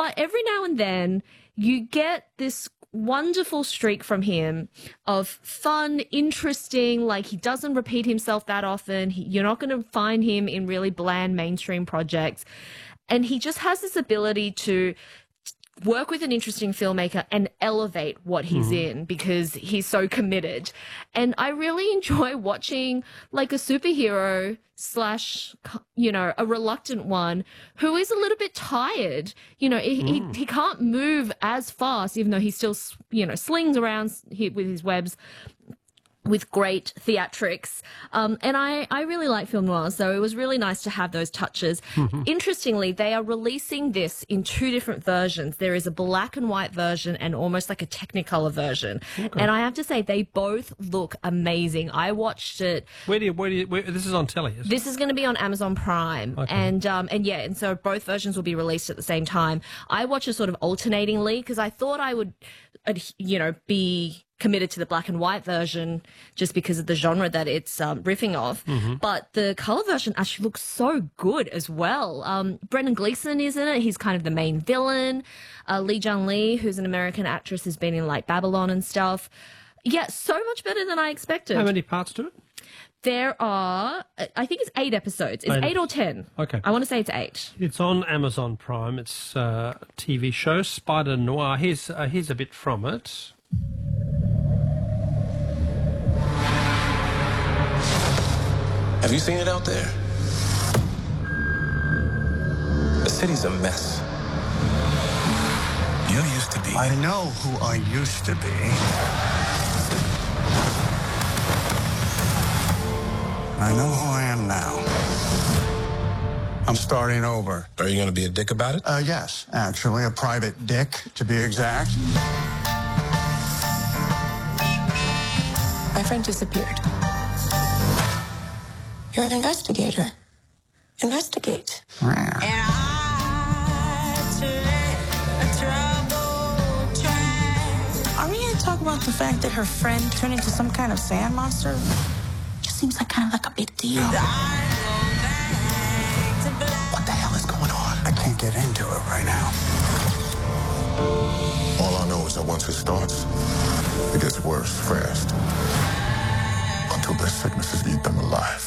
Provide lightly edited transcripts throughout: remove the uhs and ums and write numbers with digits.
But every now and then you get this wonderful streak from him of fun, interesting, like he doesn't repeat himself that often. You're not going to find him in really bland mainstream projects. And he just has this ability to work with an interesting filmmaker and elevate what he's in because he's so committed. And I really enjoy watching like a superhero slash, a reluctant one who is a little bit tired. He can't move as fast, even though he still, slings around with his webs with great theatrics. And I really like film noir, so it was really nice to have those touches. Interestingly, they are releasing this in two different versions. There is a black and white version and almost like a Technicolor version. Okay. And I have to say, they both look amazing. I watched it. Where this is on telly, is it? This is going to be on Amazon Prime. Okay. And so both versions will be released at the same time. I watch it sort of alternatingly because I thought I would, be committed to the black and white version just because of the genre that it's riffing off. But the color version actually looks so good as well. Brendan Gleeson is in it. He's kind of the main villain. Lee Jung Lee, who's an American actress, has been in like Babylon and stuff. Yeah, so much better than I expected. How many parts to it? There are, I think it's 8 episodes. It's 8 or 10. Okay. I want to say it's 8. It's on Amazon Prime. It's a TV show, Spider Noir. Here's a bit from it. Have you seen it out there? The city's a mess. You used to be. I know who I used to be. I know who I am now. I'm starting over. Are you going to be a dick about it? Yes, actually, a private dick, to be exact. My friend disappeared. You're an investigator. Investigate. Yeah. Are we going to talk about the fact that her friend turned into some kind of sand monster? Just seems like kind of like a big deal. What the hell is going on? I can't get into it right now. All I know is that once it starts, it gets worse fast. Until their sicknesses eat them alive.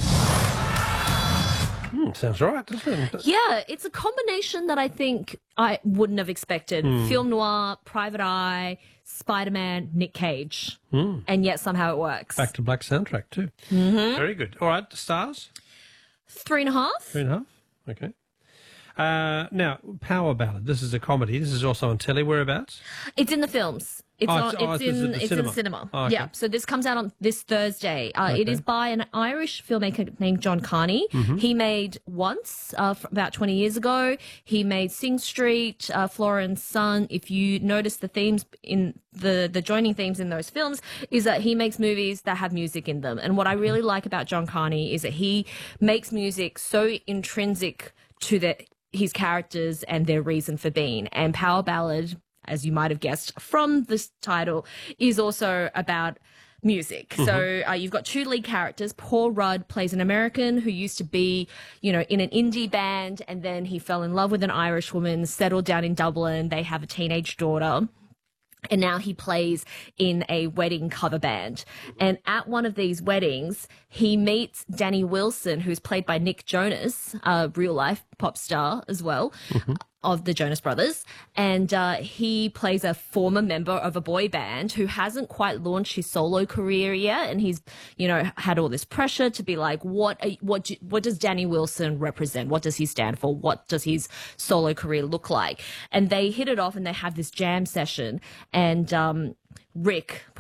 Sounds right, doesn't it? Yeah, it's a combination that I think I wouldn't have expected. Film noir, Private Eye, Spider-Man, Nick Cage. And yet somehow it works. Back to Black soundtrack too. Very good. All right, the stars? 3.5. 3.5. Okay. Now, Power Ballad. This is a comedy. This is also on telly. Whereabouts? It's in the films. It's in the cinema. Oh, okay. Yeah, so this comes out on this Thursday. It is by an Irish filmmaker named John Carney. He made Once about 20 years ago. He made Sing Street, Florence Son. If you notice the themes in the joining themes in those films is that he makes movies that have music in them. And what I really like about John Carney is that he makes music so intrinsic to his characters and their reason for being. And Power Ballad, as you might have guessed from this title, is also about music. So you've got two lead characters. Paul Rudd plays an American who used to be, in an indie band, and then he fell in love with an Irish woman, settled down in Dublin. They have a teenage daughter. And now he plays in a wedding cover band. And at one of these weddings, he meets Danny Wilson, who's played by Nick Jonas, a real-life pop star as well, of the Jonas Brothers. And he plays a former member of a boy band who hasn't quite launched his solo career yet. And he's, had all this pressure to be like, what does Danny Wilson represent? What does he stand for? What does his solo career look like? And they hit it off and they have this jam session. And Rick,